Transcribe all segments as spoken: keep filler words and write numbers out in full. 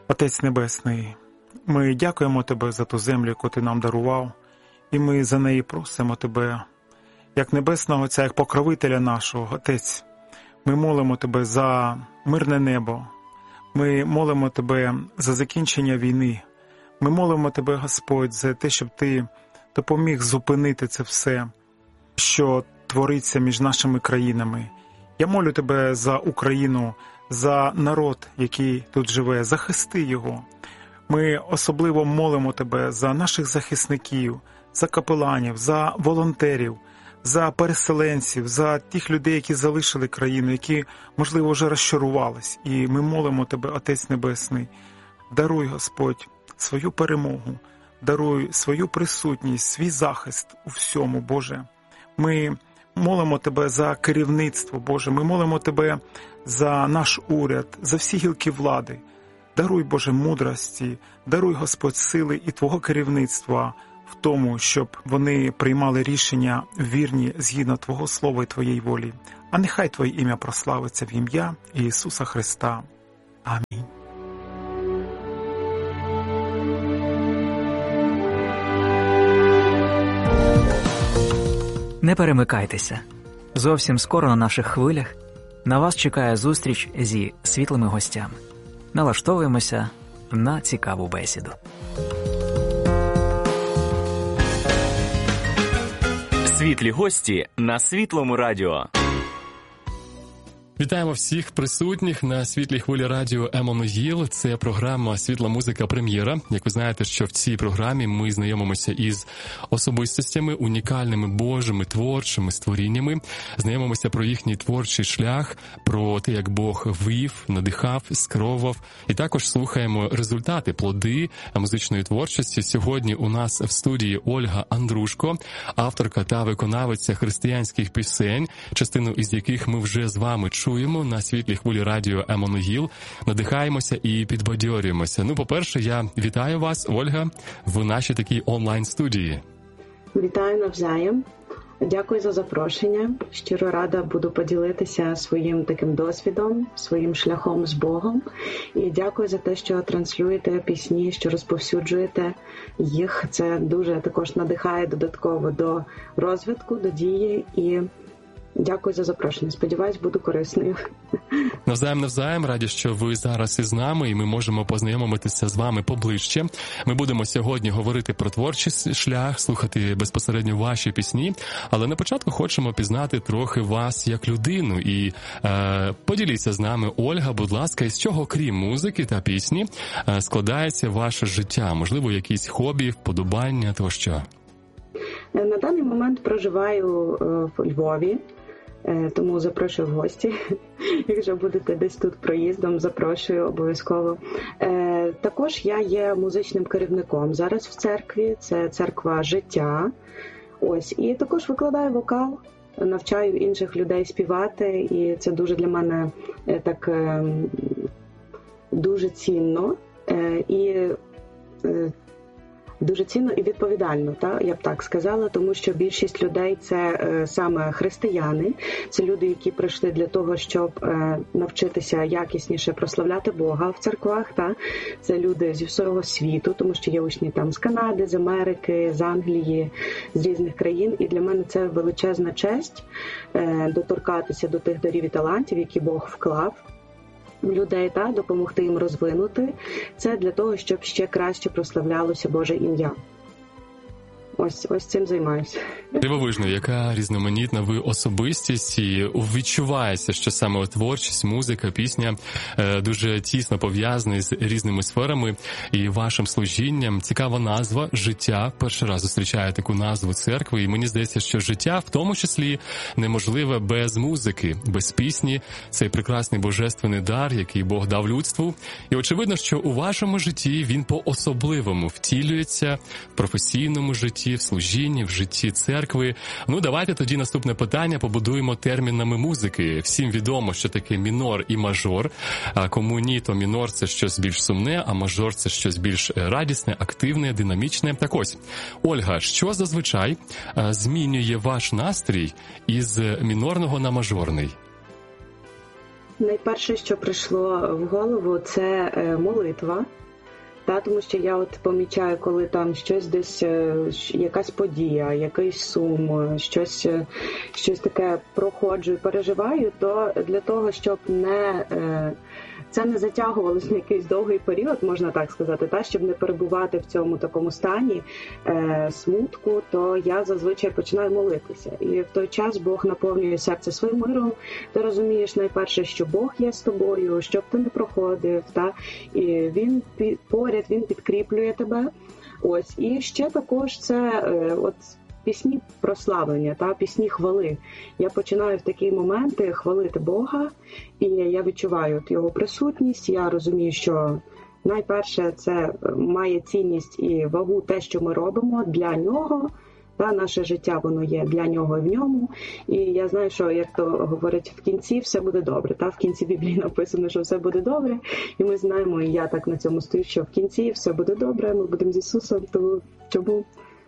Отець Небесний, ми дякуємо Тебе за ту землю, яку Ти нам дарував, і ми за неї просимо Тебе, як Небесного Отця, як покровителя нашого, Отець. Ми молимо Тебе за мирне небо, ми молимо Тебе за закінчення війни, ми молимо Тебе, Господь, за те, щоб Ти допоміг зупинити це все, що твориться між нашими країнами. Я молю Тебе за Україну, за народ, який тут живе, захисти його. Ми особливо молимо Тебе за наших захисників, за капеланів, за волонтерів, за переселенців, за тих людей, які залишили країну, які, можливо, вже розчарувались. І ми молимо Тебе, Отець Небесний, даруй, Господь, свою перемогу, даруй свою присутність, свій захист у всьому, Боже. Ми молимо Тебе за керівництво, Боже, ми молимо Тебе за наш уряд, за всі гілки влади. Даруй, Боже, мудрості, даруй, Господь, сили і Твого керівництва в тому, щоб вони приймали рішення вірні згідно Твого Слова і Твоєї волі. А нехай Твоє ім'я прославиться в ім'я Ісуса Христа. Амінь. Не перемикайтеся. Зовсім скоро на наших хвилях на вас чекає зустріч зі світлими гостями. Налаштовуємося на цікаву бесіду. Світлі гості на Світлому радіо. Вітаємо всіх присутніх на Світлій хвилі радіо Еммануїл. Це програма «Світла музика прем'єра». Як ви знаєте, що в цій програмі ми знайомимося із особистостями, унікальними Божими творчими створіннями, знайомимося про їхній творчий шлях, про те, як Бог вив, надихав, скеровував, і також слухаємо результати, плоди музичної творчості. Сьогодні у нас в студії Ольга Андрушко, авторка та виконавиця християнських пісень, частину із яких ми вже з вами чуємо. Чуємо на Світлій хвилі радіо Еммануїл, надихаємося і підбадьорюємося. Ну, по-перше, я вітаю вас, Ольга, в нашій такій онлайн-студії. Вітаю навзаєм. Дякую за запрошення. Щиро рада буду поділитися своїм таким досвідом, своїм шляхом з Богом. І дякую за те, що транслюєте пісні, що розповсюджуєте їх. Це дуже також надихає додатково до розвитку, до дії і дякую за запрошення. Сподіваюсь, буду корисною. Навзаєм, навзаєм. Раді, що ви зараз із нами, і ми можемо познайомитися з вами поближче. Ми будемо сьогодні говорити про творчий шлях, слухати безпосередньо ваші пісні, але на початку хочемо пізнати трохи вас як людину. І е, поділіться з нами, Ольга, будь ласка, із чого, крім музики та пісні, е, складається ваше життя? Можливо, якісь хобі, вподобання тощо? На даний момент проживаю е, в Львові. Тому запрошую в гості. Якщо будете десь тут проїздом, запрошую обов'язково. Також я є музичним керівником зараз в церкві. Це церква «Життя». Ось. І також викладаю вокал, навчаю інших людей співати. І це дуже для мене так дуже цінно. І дуже цінно і відповідально, та, я б так сказала, тому що більшість людей – це е, саме християни, це люди, які прийшли для того, щоб е, навчитися якісніше прославляти Бога в церквах, та. Це люди зі всього світу, тому що є учні там з Канади, з Америки, з Англії, з різних країн, і для мене це величезна честь е, доторкатися до тих дарів і талантів, які Бог вклав людей, та допомогти їм розвинути. Це для того, щоб ще краще прославлялося Боже ім'я. Ось, ось цим займаюся. Дивовижно, яка різноманітна ви особистість, і відчувається, що саме творчість, музика, пісня дуже тісно пов'язані з різними сферами і вашим служінням. Цікава назва «Життя». Перший раз зустрічаю таку назву церкви, і мені здається, що життя в тому числі неможливе без музики, без пісні. Цей прекрасний божественний дар, який Бог дав людству. І очевидно, що у вашому житті він по-особливому втілюється в професійному житті, в служінні, в житті церкви. Ну, давайте тоді наступне питання побудуємо термінами музики. Всім відомо, що таке мінор і мажор. А кому ні, то мінор – це щось більш сумне, а мажор – це щось більш радісне, активне, динамічне. Так ось, Ольга, що зазвичай змінює ваш настрій із мінорного на мажорний? Найперше, що прийшло в голову, це молитва. Та, тому що я от помічаю, коли там щось десь, якась подія, якийсь сум, щось, щось таке проходжу і переживаю, то для того, щоб не, це не затягувалося на якийсь довгий період, можна так сказати, та, щоб не перебувати в цьому такому стані е, смутку, то я зазвичай починаю молитися. І в той час Бог наповнює серце своїм миром. Ти розумієш найперше, що Бог є з тобою, щоб ти не проходив, та, і Він поряд, Він підкріплює тебе. Ось. І ще також це е, от пісні прославлення, та, пісні хвали. Я починаю в такі моменти хвалити Бога, і я відчуваю от Його присутність. Я розумію, що найперше це має цінність і вагу те, що ми робимо для Нього. Та, наше життя, воно є для Нього і в ньому. І я знаю, що, як то говорять, в кінці все буде добре. Та, в кінці Біблії написано, що все буде добре. І ми знаємо, і я так на цьому стою, що в кінці все буде добре, ми будемо з Ісусом. Тому чому?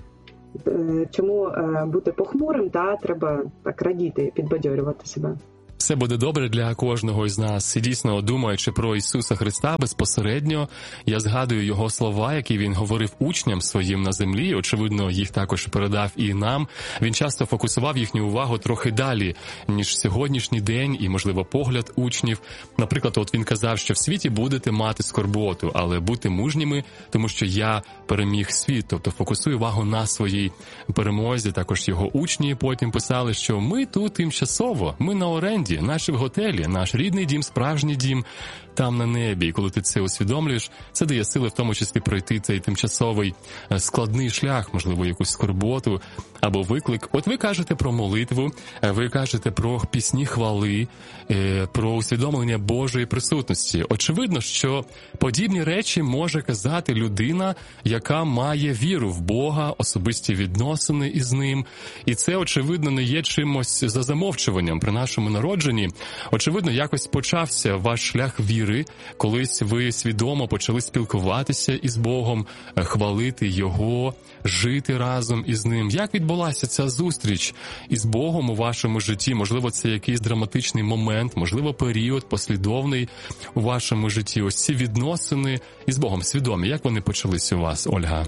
Чому бути похмурим, та треба так радіти, підбадьорювати себе. Все буде добре для кожного із нас. І дійсно, думаючи про Ісуса Христа безпосередньо, я згадую Його слова, які Він говорив учням своїм на землі, очевидно, їх також передав і нам. Він часто фокусував їхню увагу трохи далі, ніж сьогоднішній день і, можливо, погляд учнів. Наприклад, от він казав, що в світі будете мати скорботу, але будьте мужніми, тому що я переміг світ. Тобто фокусує увагу на своїй перемозі. Також його учні потім писали, що ми тут тимчасово, ми на оренді, наші в готелі, наш рідний дім, справжній дім там на небі. І коли ти це усвідомлюєш, це дає сили в тому числі пройти цей тимчасовий складний шлях, можливо, якусь скорботу або виклик. От ви кажете про молитву, ви кажете про пісні хвали, про усвідомлення Божої присутності. Очевидно, що подібні речі може казати людина, яка має віру в Бога, особисті відносини із Ним. І це, очевидно, не є чимось за замовчуванням при нашому народженні. Очевидно, якось почався ваш шлях віри, колись ви свідомо почали спілкуватися із Богом, хвалити Його, жити разом із Ним. Як відбулася ця зустріч із Богом у вашому житті? Можливо, це якийсь драматичний момент, можливо, період послідовний у вашому житті. Ось ці відносини із Богом свідомі. Як вони почалися у вас, Ольга?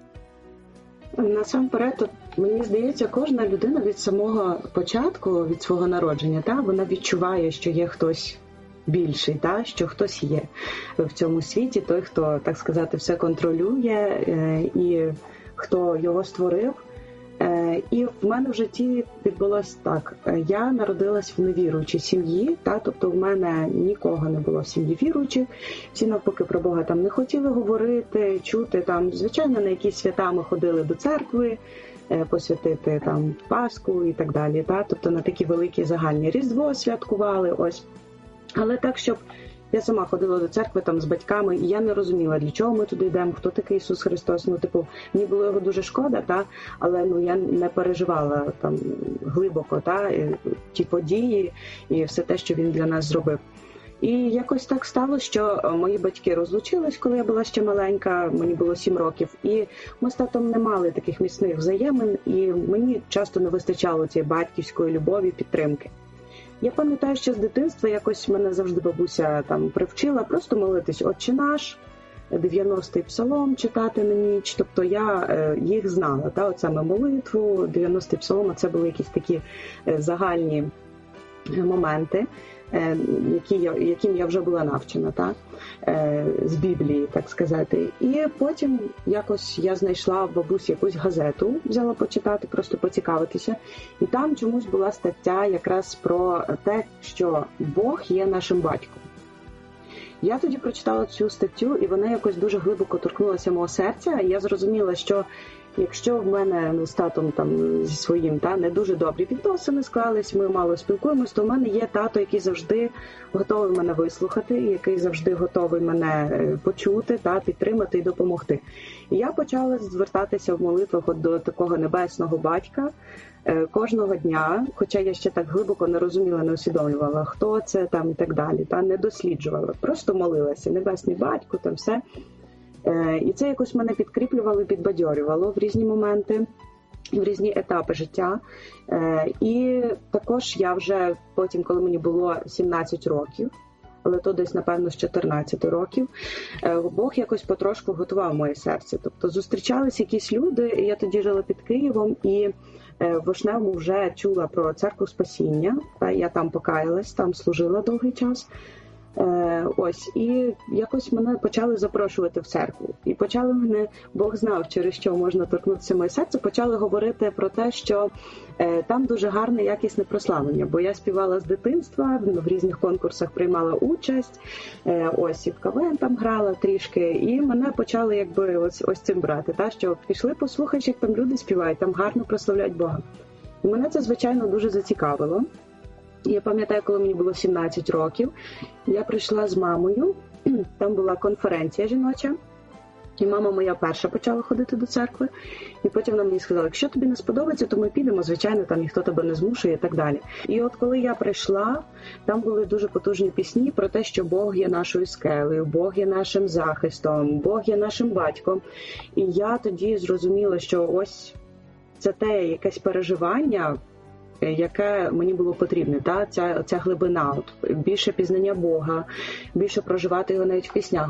Насамперед, мені здається, кожна людина від самого початку, від свого народження, та, вона відчуває, що є хтось більший, та, що хтось є в цьому світі, той, хто, так сказати, все контролює і хто його створив. І в мене в житті відбулося так. Я народилась в невіруючій сім'ї, та, тобто в мене нікого не було в сім'ї віруючих. Всі навпаки про Бога там не хотіли говорити, чути. Там, звичайно, на якісь свята ми ходили до церкви, посвятити там Пасху і так далі. Та, тобто на такі великі загальні Різдво святкували. Ось. Але так, щоб я сама ходила до церкви там з батьками, і я не розуміла, для чого ми туди йдемо, хто такий Ісус Христос. Ну, типу, мені було його дуже шкода, та, але ну, я не переживала там глибоко та, ті події і все те, що він для нас зробив. І якось так сталося, що мої батьки розлучились, коли я була ще маленька, мені було сім років, і ми з татом не мали таких міцних взаємин, і мені часто не вистачало цієї батьківської любові, підтримки. Я пам'ятаю, що з дитинства якось мене завжди бабуся там привчила просто молитись «Отче наш», дев'яностий псалом читати на ніч. Тобто я е, їх знала, та, от саме молитву, дев'яностий псалом, це були якісь такі е, загальні моменти, е, які я, яким я вже була навчена, та, е, з Біблії, так сказати. І потім якось я знайшла в бабусі якусь газету, взяла почитати, просто поцікавитися. І там чомусь була стаття якраз про те, що Бог є нашим батьком. Я тоді прочитала цю статтю, і вона якось дуже глибоко торкнулася мого серця. І я зрозуміла, що якщо в мене ну, з татом там, зі своїм та, не дуже добрі відносини склались, ми мало спілкуємось, то в мене є тато, який завжди готовий мене вислухати, який завжди готовий мене почути, та, підтримати і допомогти. І я почала звертатися в молитвах от до такого небесного батька кожного дня, хоча я ще так глибоко не розуміла, не усвідомлювала, хто це там і так далі, та, не досліджувала, просто молилася, небесний батько, там все. І це якось мене підкріплювало, підбадьорювало в різні моменти. в різні етапи життя. І також я вже потім, коли мені було сімнадцять років, але то десь, напевно, з чотирнадцяти років, Бог якось потрошку готував моє серце. Тобто зустрічались якісь люди, я тоді жила під Києвом, і в Вишневому вже чула про церкву спасіння. Я там покаялась, там служила довгий час. Ось, і якось мене почали запрошувати в церкву. І почали мене, Бог знав, через що можна торкнутися моє серце, почали говорити про те, що е, там дуже гарне, якісне прославлення. Бо я співала з дитинства, в різних конкурсах приймала участь, е, ось і в КВН там грала трішки, і мене почали якби ось, ось цим брати, та, що пішли послухаєш, як там люди співають, там гарно прославляють Бога. І мене це, звичайно, дуже зацікавило. Я пам'ятаю, коли мені було сімнадцять років, я прийшла з мамою, там була конференція жіноча, і мама моя перша почала ходити до церкви, і потім вона мені сказала, якщо тобі не сподобається, то ми підемо, звичайно, там ніхто тебе не змушує і так далі. І от коли я прийшла, там були дуже потужні пісні про те, що Бог є нашою скелею, Бог є нашим захистом, Бог є нашим батьком. І я тоді зрозуміла, що ось це те якесь переживання, яке мені було потрібне, та? Ця, ця глибина, от, більше пізнання Бога, більше проживати його навіть в піснях.